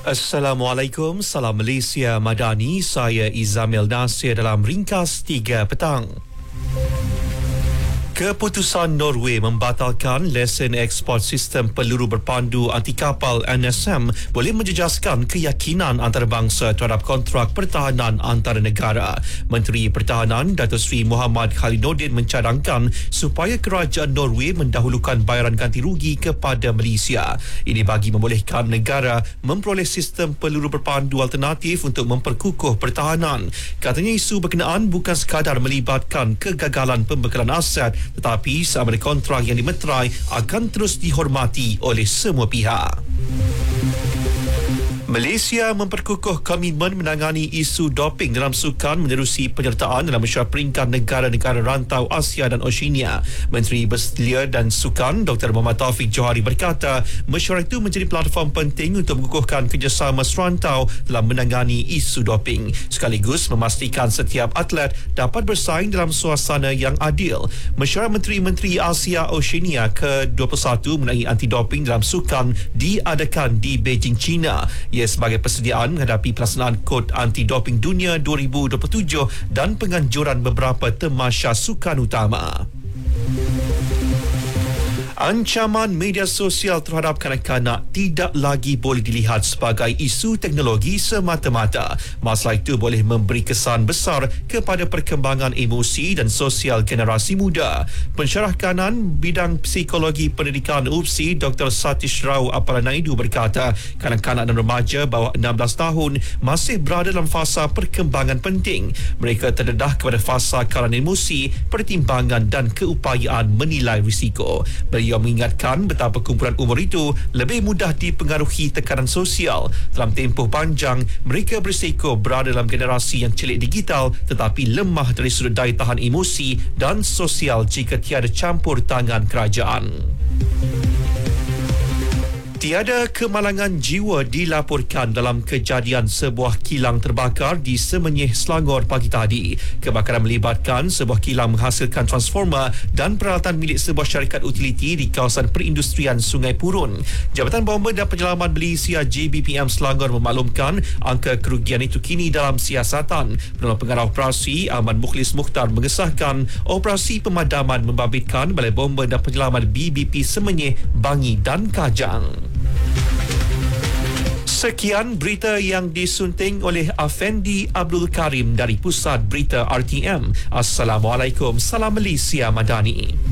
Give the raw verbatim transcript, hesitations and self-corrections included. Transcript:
Assalamualaikum, salam Malaysia Madani, saya Izamil Nasir dalam Ringkas tiga petang. Keputusan Norway membatalkan lesen ekspor sistem peluru berpandu anti kapal N S M boleh menjejaskan keyakinan antarabangsa terhadap kontrak pertahanan antara negara. Menteri Pertahanan Datuk Seri Muhammad Khaliluddin mencadangkan supaya kerajaan Norway mendahulukan bayaran ganti rugi kepada Malaysia. Ini bagi membolehkan negara memperoleh sistem peluru berpandu alternatif untuk memperkukuh pertahanan. Katanya isu berkenaan bukan sekadar melibatkan kegagalan pembekalan aset, tetapi sama ada kontrak yang dimeterai akan terus dihormati oleh semua pihak. Malaysia memperkukuh komitmen menangani isu doping dalam sukan menerusi penyertaan dalam mesyuarat peringkat negara-negara rantau Asia dan Oceania. Menteri Belia dan Sukan Doktor Muhammad Taufik Johari berkata, mesyuarat itu menjadi platform penting untuk mengukuhkan kerjasama serantau dalam menangani isu doping, sekaligus memastikan setiap atlet dapat bersaing dalam suasana yang adil. Mesyuarat Menteri-Menteri Asia Oceania ke dua puluh satu mengenai anti-doping dalam sukan diadakan di Beijing, China. Ia sebagai persediaan menghadapi pelaksanaan Kod Anti-Doping Dunia dua ribu dua puluh tujuh dan penganjuran beberapa tamasya sukan utama. Ancaman media sosial terhadap kanak-kanak tidak lagi boleh dilihat sebagai isu teknologi semata-mata. Masalah itu boleh memberi kesan besar kepada perkembangan emosi dan sosial generasi muda. Pensyarah kanan bidang psikologi pendidikan U P S I Doktor Satish Rao Appalanaidu berkata, kanak-kanak dan remaja bawah enam belas tahun masih berada dalam fasa perkembangan penting. Mereka terdedah kepada fasa karan emosi, pertimbangan dan keupayaan menilai risiko. Beliau mengingatkan betapa kumpulan umur itu lebih mudah dipengaruhi tekanan sosial. Dalam tempoh panjang, mereka berisiko berada dalam generasi yang celik digital tetapi lemah dari sudut daya tahan emosi dan sosial jika tiada campur tangan kerajaan. Tiada kemalangan jiwa dilaporkan dalam kejadian sebuah kilang terbakar di Semenyih, Selangor pagi tadi. Kebakaran melibatkan sebuah kilang menghasilkan transformer dan peralatan milik sebuah syarikat utiliti di kawasan perindustrian Sungai Purun. Jabatan Bomba dan Penyelaman Malaysia J B P M Selangor memaklumkan angka kerugian itu kini dalam siasatan. Penolong Pengarah Operasi Ahmad Mukhlis Mukhtar mengesahkan operasi pemadaman membabitkan Balai Bomba dan Penyelaman B B P Semenyih, Bangi dan Kajang. Sekian berita yang disunting oleh Afendi Abdul Karim dari Pusat Berita R T M. Assalamualaikum, salam Malaysia Madani.